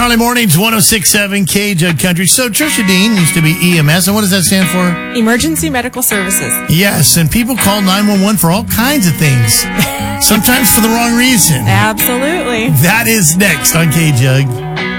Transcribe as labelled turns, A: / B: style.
A: Early mornings, 106.7 K-Jug Country. So Trisha Dean used to be EMS, and what does that stand for?
B: Emergency Medical Services.
A: Yes, and people call 911 for all kinds of things. Sometimes for the wrong reason.
B: Absolutely.
A: That is next on K-Jug.